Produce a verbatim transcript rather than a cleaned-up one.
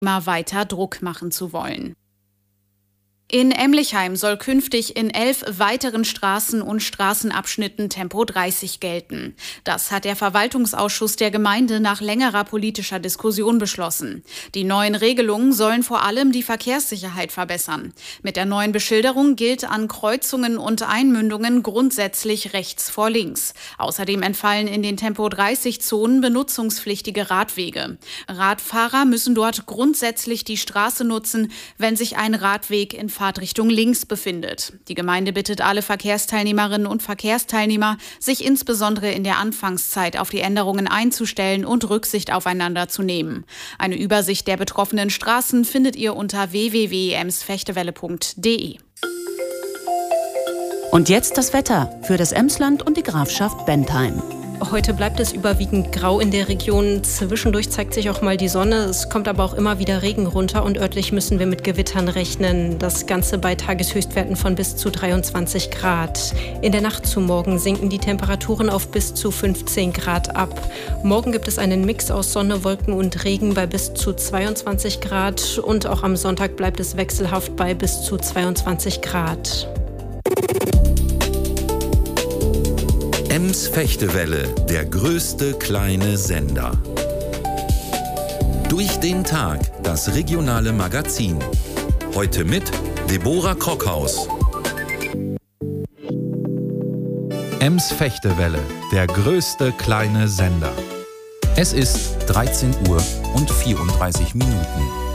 weiter Druck machen zu wollen. In Emlichheim soll künftig in elf weiteren Straßen und Straßenabschnitten Tempo dreißig gelten. Das hat der Verwaltungsausschuss der Gemeinde nach längerer politischer Diskussion beschlossen. Die neuen Regelungen sollen vor allem die Verkehrssicherheit verbessern. Mit der neuen Beschilderung gilt an Kreuzungen und Einmündungen grundsätzlich rechts vor links. Außerdem entfallen in den Tempo dreißig Zonen benutzungspflichtige Radwege. Radfahrer müssen dort grundsätzlich die Straße nutzen, wenn sich ein Radweg in Fahrtrichtung links befindet. Die Gemeinde bittet alle Verkehrsteilnehmerinnen und Verkehrsteilnehmer, sich insbesondere in der Anfangszeit auf die Änderungen einzustellen und Rücksicht aufeinander zu nehmen. Eine Übersicht der betroffenen Straßen findet ihr unter w w w punkt emsfechtewelle punkt d e. Und jetzt das Wetter für das Emsland und die Grafschaft Bentheim. Heute bleibt es überwiegend grau in der Region. Zwischendurch zeigt sich auch mal die Sonne. Es kommt aber auch immer wieder Regen runter und örtlich müssen wir mit Gewittern rechnen. Das Ganze bei Tageshöchstwerten von bis zu dreiundzwanzig Grad. In der Nacht zu morgen sinken die Temperaturen auf bis zu fünfzehn Grad ab. Morgen gibt es einen Mix aus Sonne, Wolken und Regen bei bis zu zweiundzwanzig Grad. Und auch am Sonntag bleibt es wechselhaft bei bis zu zweiundzwanzig Grad. Ems-Fechtewelle, der größte kleine Sender. Durch den Tag, das regionale Magazin. Heute mit Deborah Krockhaus. Ems-Fechtewelle, der größte kleine Sender. Es ist dreizehn Uhr und vierunddreißig Minuten.